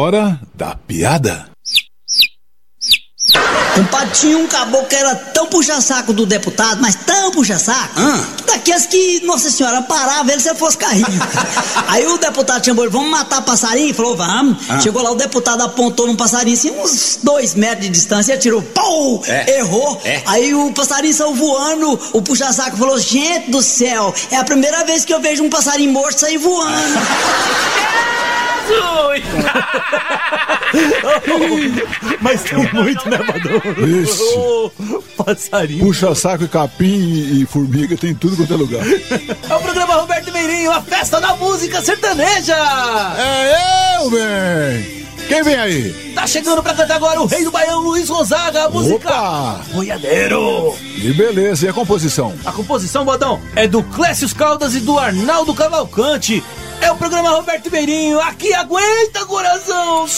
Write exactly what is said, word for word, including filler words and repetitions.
hora da piada. Compadre, tinha um caboclo que era tão puxa-saco do deputado, mas tão puxa-saco, ah. daqueles que, nossa senhora, parava ele se ele fosse carrinho. Aí o deputado chamou ele, vamos matar passarinho? Falou, vamos. Ah. Chegou lá, o deputado apontou num passarinho assim, uns dois metros de distância, e atirou, pau, é. errou. É. Aí o passarinho saiu voando, o puxa-saco falou, gente do céu, é a primeira vez que eu vejo um passarinho morto sair voando. Mas tem muito, né, Badão? Isso. Oh, passarinho. Puxa saco e capim e, e formiga, tem tudo quanto é lugar. É o programa Roberto Meirinho, a festa da música sertaneja. É eu, bem. Quem vem aí? Tá chegando pra cantar agora o rei do Baião, Luiz Gonzaga, a música Opa! Boiadeiro. E beleza, e a composição? A composição, Badão, é do Clécio Caldas e do Arnaldo Cavalcante. É o programa Roberto Meirinho, aqui aguenta, coração!